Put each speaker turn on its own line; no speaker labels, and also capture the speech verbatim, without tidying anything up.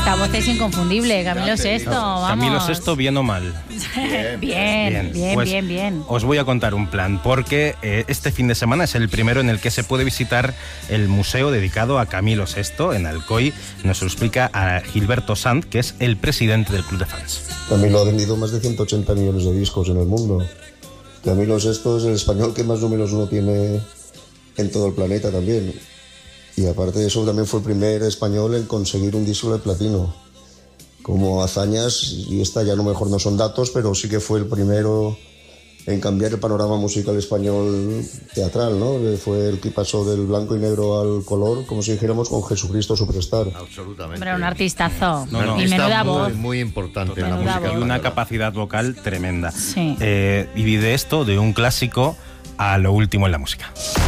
Esta voz es inconfundible, Camilo Sesto, vamos.
Camilo Sesto, ¿bien o mal?
Bien, bien, bien,
Pues
bien, bien.
Os voy a contar un plan, porque eh, este fin de semana es el primero en el que se puede visitar el museo dedicado a Camilo Sesto en Alcoy. Nos lo explica a Gilberto Sanz, que es el presidente del club de fans.
Camilo ha vendido más de ciento ochenta millones de discos en el mundo. Camilo Sesto es el español que más números uno tiene en todo el planeta también. Y aparte de eso, también fue el primer español en conseguir un disco de platino. Como hazañas, y esta ya no mejor no son datos, pero sí que fue el primero en cambiar el panorama musical español teatral, ¿no? Fue el que pasó del blanco y negro al color, como si dijéramos, con Jesucristo Superstar.
Absolutamente.
Hombre, un artistazo.
No, no.
Y menuda
muy,
voz.
muy importante en la
Menuda
música.
voz.
Y una capacidad vocal tremenda.
Sí.
Eh, y de esto, de un clásico a lo último en la música.